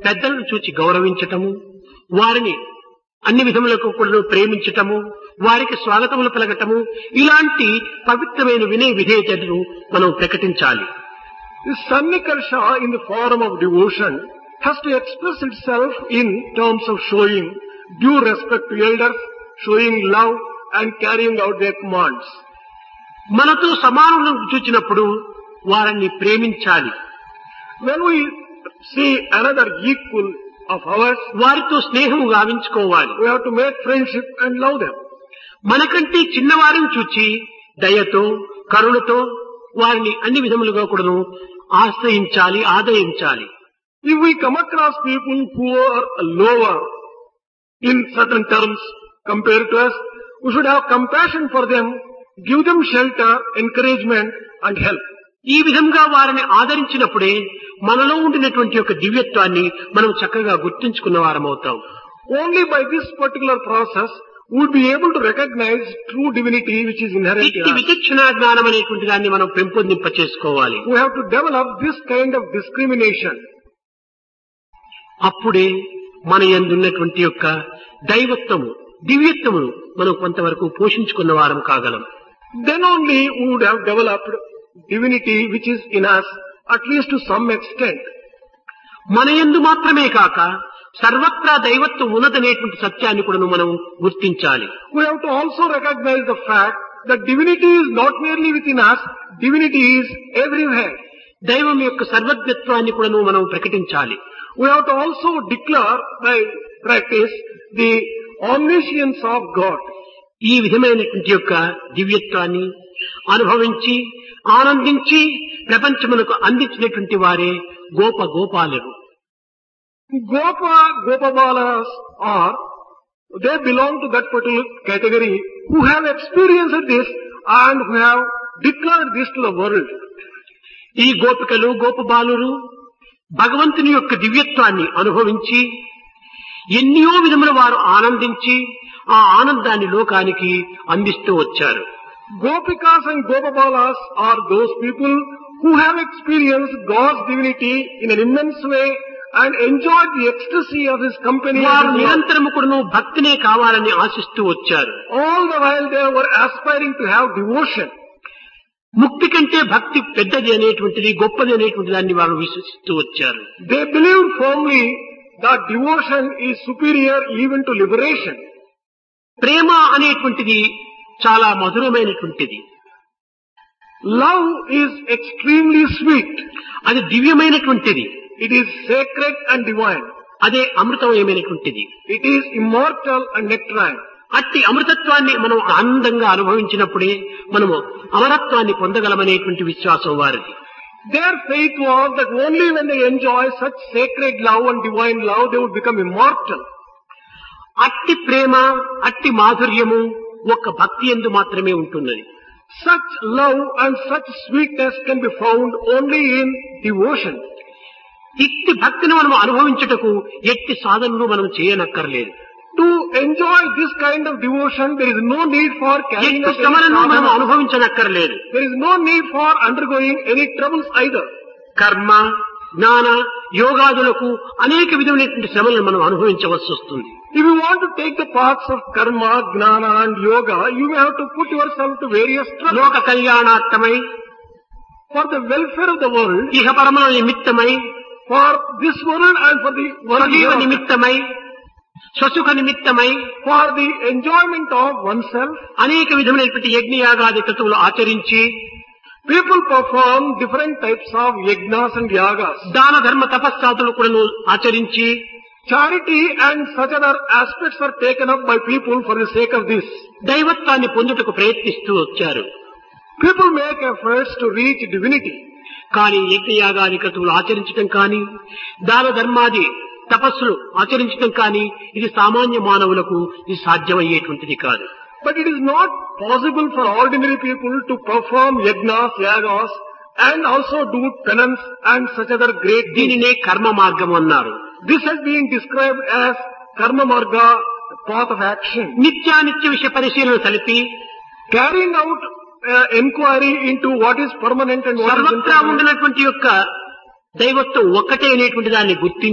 పెద్దలను చూచి గౌరవించటము, వారిని అన్ని విధములకు కూడా ప్రేమించటము, వారికి స్వాగతములు పలకటము, ఇలాంటి పవిత్రమైన వినయ విధేయతను మనం ప్రకటించాలి. This Sannikarsha in the form of devotion has to express itself in terms of showing due respect to elders, showing love and carrying out their commands. మనతో సమానులను చూచినప్పుడు వారిని ప్రేమించాలి. When we see another equal of ours, వారితో స్నేహం గావించుకోవాలి. we have to make friendship and love them. మనకంటే చిన్నవారిని చూచి దయతో, కరుణతో వారిని అన్ని విధములుగా కూడాను ఆశ్రయించాలి, ఆదరించాలి. If we come across people who are lower in certain terms compared to us, we should have compassion for them, give them shelter, encouragement and help. ఈ విధంగా వారిని ఆదరించినప్పుడే మనలో ఉండినటువంటి యొక్క దివ్యత్వాన్ని మనం చక్కగా గుర్తించుకున్న వారమవుతాం. Only by this particular process we would be able to recognize true divinity which is inherent in ఇట్టి us. విచక్షణా జ్ఞానం అనేటువంటి దాన్ని మనం పెంపొందింప చేసుకోవాలి. We have to develop this kind of discrimination. అప్పుడే మన యందున్నటువంటి యొక్క దైవత్వము, దివ్యత్వమును మనం కొంతవరకు పోషించుకున్న వారం కాగలం. Then only we would have developed divinity which is in us, at least to some extent. మన యందు మాత్రమే కాక సర్వత్రా దైవత్వం ఉన్నదనేటువంటి సత్యాన్ని కూడా మనం గుర్తించాలి. We have to also recognize the fact that divinity is not merely within us, divinity is everywhere. దైవం యొక్క సర్వజ్ఞత్వాన్ని కూడా మనం ప్రకటించాలి. We have to also declare by practice the omniscience of God. ఈ విధమైనటువంటి యొక్క దివ్యత్వాన్ని అనుభవించి ఆనందించి ప్రపంచమునకు అందించినటువంటి వారే గోపాలురు. Gopabalas are, they belong to that particular category who have experienced this and who have declared this to the world. ఈ గోపికలు, గోపబాలురు భగవంతుని యొక్క దివ్యత్వాన్ని అనుభవించి ఎన్నో విధముల వారు ఆనందించి ఆ ఆనందాన్ని లోకానికి అందిస్తూ వచ్చారు. Gopikas and Gopabalas are those people who have experienced God's divinity in an immense way and enjoyed the ecstasy of His company. వారు నిరంతరము కూడాను భక్తినే కావాలని ఆశిస్తూ వచ్చారు. All the while they were aspiring to have devotion. ముక్తి కంటే భక్తి పెద్దది అనేటువంటిది, గొప్పది అనేటువంటి దాన్ని వారు విశ్వసిస్తూ వచ్చారు. They believed firmly that devotion is superior even to liberation. ప్రేమ అనేటువంటిది చాలా మధురమైనటువంటిది. Love is extremely sweet. అది దివ్యమైనటువంటిది. It is sacred and divine. అదే అమృతమయమైనటువంటిది. It is immortal and nectarine. అట్టి అమృతత్వాన్ని మనం ఆనందంగా అనుభవించినప్పుడే మనము అమరత్వాన్ని పొందగలమనేటువంటి విశ్వాసం వారిది. Their faith was that only when they enjoy such sacred love and divine love they would become immortal. అట్టి ప్రేమ, అట్టి మాధుర్యము ఒక్క భక్తి యందు మాత్రమే ఉంటున్నది. Such love and such sweetness can be found only in devotion. ఇట్టి భక్తిని మనం అనుభవించుటకు ఎట్టి సాధనలు మనం చేయనక్కర్లేదు. To enjoy this kind of devotion, there is no need for carrying ఎట్టి out any శ్రమలను మనం sadhana. అనుభవించనక్కర్లేదు. There is no need for undergoing any troubles either. కర్మ, జ్ఞాన, యోగాదులకు అనేక విధమైనటువంటి శ్రమలను మనం అనుభవించవలసి వస్తుంది. If you want to take the paths of karma, gnana and yoga, you may have to put yourself to various troubles. లోక కళ్యాణార్థమై, For the welfare of the world, ఇహ పరముల నిమిత్తమై, for this world and for the world స్వజీవ hereafter, నిమిత్తమై, స్వసుఖ నిమిత్తమై for the enjoyment of oneself, అనేక విధమైనటువంటి యజ్ఞయాగాది క్రతువులు ఆచరించి people perform different types of yajnas and yagas. దాన ధర్మ తపస్సాతులు కూడా ఆచరించి Charity and such other aspects are taken up by people for the sake of this. దైవత్వాన్ని పొందుటకు ప్రయత్నిస్తూ వచ్చారు. People make efforts to reach divinity. కానీ యజ్ఞయాగాది క్రతువులు ఆచరించడం కానీ, దాన ధర్మాది తపస్సులు ఆచరించడం కానీ ఇది సామాన్య మానవులకు ఇది సాధ్యమయ్యేటువంటిది కాదు. But it is not possible for ordinary people to perform yajnas, yagas and also do penance and such other great deeds. దీనినే కర్మ మార్గం అన్నారు. This has been described as karma marga, path of action. నిత్యానిత్య విషయ పరిశీలన సలిపి Carrying out inquiry into what is permanent and what is సర్వత్రా impermanent. ఉండినటువంటి యొక్క దైవత్వం ఒక్కటే అనేటువంటి దాన్ని గుర్తించి